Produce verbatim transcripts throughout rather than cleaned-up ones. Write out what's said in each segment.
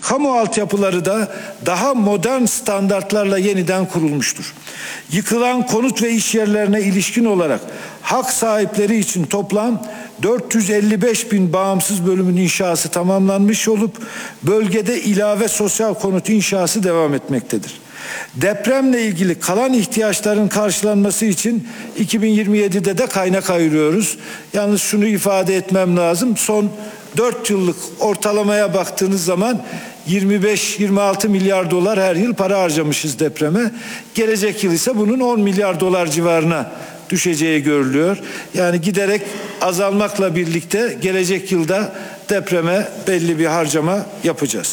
Kamu altyapıları da daha modern standartlarla yeniden kurulmuştur. Yıkılan konut ve iş yerlerine ilişkin olarak hak sahipleri için toplam dört yüz elli beş bin bağımsız bölümün inşası tamamlanmış olup bölgede ilave sosyal konut inşası devam etmektedir. Depremle ilgili kalan ihtiyaçların karşılanması için iki bin yirmi yedide de kaynak ayırıyoruz. Yalnız şunu ifade etmem lazım. Son dört yıllık ortalamaya baktığınız zaman yirmi beş yirmi altı milyar dolar her yıl para harcamışız depreme. Gelecek yıl ise bunun on milyar dolar civarına düşeceği görülüyor. Yani giderek azalmakla birlikte gelecek yılda depreme belli bir harcama yapacağız.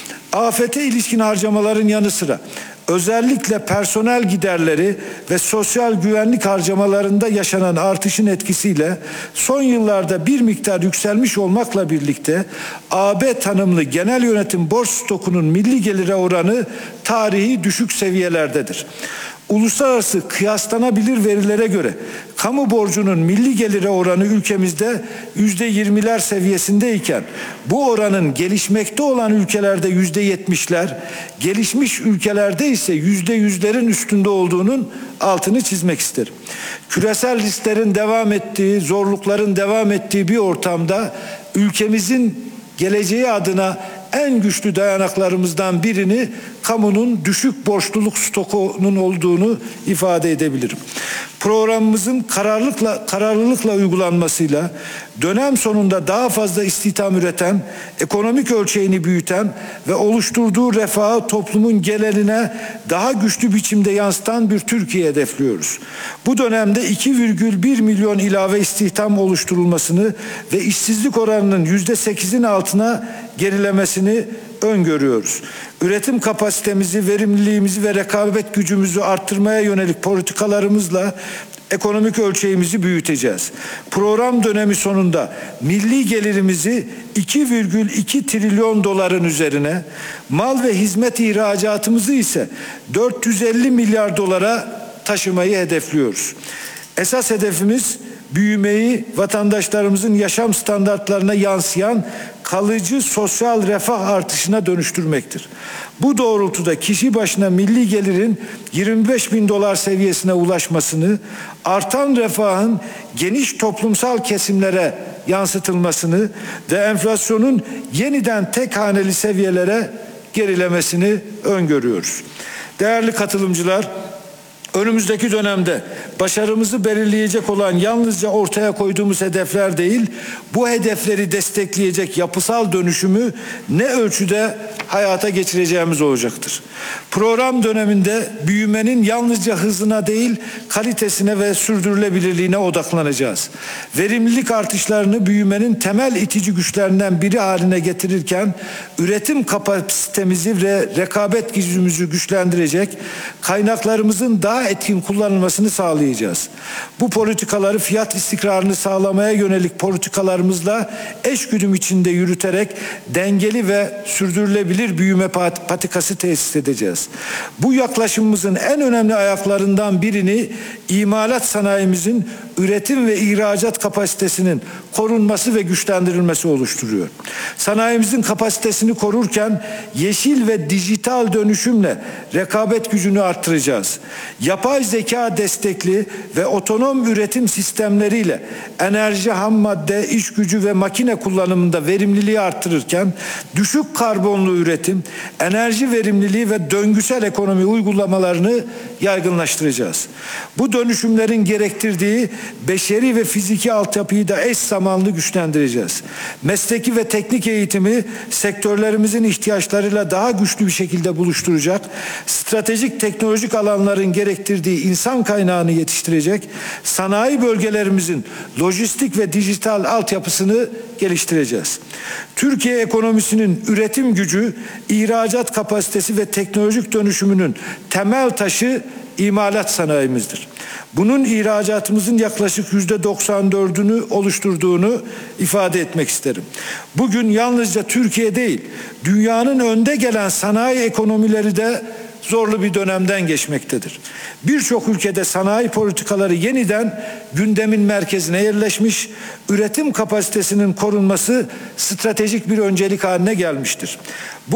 Afete ilişkin harcamaların yanı sıra özellikle personel giderleri ve sosyal güvenlik harcamalarında yaşanan artışın etkisiyle son yıllarda bir miktar yükselmiş olmakla birlikte A B tanımlı genel yönetim borç stokunun milli gelire oranı tarihi düşük seviyelerdedir. Uluslararası kıyaslanabilir verilere göre kamu borcunun milli gelire oranı ülkemizde yüzde yirmiler seviyesindeyken bu oranın gelişmekte olan ülkelerde yüzde yetmişler, gelişmiş ülkelerde ise yüzde yüzlerin üstünde olduğunun altını çizmek isterim. Küresel risklerin devam ettiği, zorlukların devam ettiği bir ortamda ülkemizin geleceği adına en güçlü dayanaklarımızdan birini kamunun düşük borçluluk stokunun olduğunu ifade edebilirim. Programımızın kararlılıkla, kararlılıkla uygulanmasıyla dönem sonunda daha fazla istihdam üreten, ekonomik ölçeğini büyüten ve oluşturduğu refahı toplumun geneline daha güçlü biçimde yansıtan bir Türkiye hedefliyoruz. Bu dönemde iki virgül bir milyon ilave istihdam oluşturulmasını ve işsizlik oranının yüzde sekizin altına gerilemesini öngörüyoruz. Üretim kapasitemizi, verimliliğimizi ve rekabet gücümüzü arttırmaya yönelik politikalarımızla ekonomik ölçeğimizi büyüteceğiz. Program dönemi sonunda milli gelirimizi iki virgül iki trilyon doların üzerine, mal ve hizmet ihracatımızı ise dört yüz elli milyar dolara taşımayı hedefliyoruz. Esas hedefimiz büyümeyi vatandaşlarımızın yaşam standartlarına yansıyan kalıcı sosyal refah artışına dönüştürmektir. Bu doğrultuda kişi başına milli gelirin yirmi beş bin dolar seviyesine ulaşmasını, artan refahın geniş toplumsal kesimlere yansıtılmasını ve enflasyonun yeniden tek haneli seviyelere gerilemesini öngörüyoruz. Değerli katılımcılar, önümüzdeki dönemde başarımızı belirleyecek olan yalnızca ortaya koyduğumuz hedefler değil, bu hedefleri destekleyecek yapısal dönüşümü ne ölçüde hayata geçireceğimiz olacaktır. Program döneminde büyümenin yalnızca hızına değil, kalitesine ve sürdürülebilirliğine odaklanacağız. Verimlilik artışlarını büyümenin temel itici güçlerinden biri haline getirirken, üretim kapasitemizi ve rekabet gücümüzü güçlendirecek, kaynaklarımızın daha etkin kullanılmasını sağlayacağız. Bu politikaları fiyat istikrarını sağlamaya yönelik politikalarımızla eşgüdüm içinde yürüterek dengeli ve sürdürülebilir büyüme patikası tesis edeceğiz. Bu yaklaşımımızın en önemli ayaklarından birini imalat sanayimizin üretim ve ihracat kapasitesinin korunması ve güçlendirilmesi oluşturuyor. Sanayimizin kapasitesini korurken yeşil ve dijital dönüşümle rekabet gücünü arttıracağız. Yapay zeka destekli ve otonom üretim sistemleriyle enerji, ham madde, iş gücü ve makine kullanımında verimliliği arttırırken düşük karbonlu üretim, enerji verimliliği ve döngüsel ekonomi uygulamalarını yaygınlaştıracağız. Bu dönüşümlerin gerektirdiği beşeri ve fiziki altyapıyı da eş zamanlı güçlendireceğiz. Mesleki ve teknik eğitimi sektörlerimizin ihtiyaçlarıyla daha güçlü bir şekilde buluşturacak, stratejik teknolojik alanların gerektirdiği insan kaynağını yetiştirecek, sanayi bölgelerimizin lojistik ve dijital altyapısını geliştireceğiz. Türkiye ekonomisinin üretim gücü, ihracat kapasitesi ve teknolojik dönüşümünün temel taşı imalat sanayimizdir. Bunun ihracatımızın yaklaşık yüzde doksan dördünü oluşturduğunu ifade etmek isterim. Bugün yalnızca Türkiye değil, dünyanın önde gelen sanayi ekonomileri de zorlu bir dönemden geçmektedir. Birçok ülkede sanayi politikaları yeniden gündemin merkezine yerleşmiş, üretim kapasitesinin korunması stratejik bir öncelik haline gelmiştir. Bu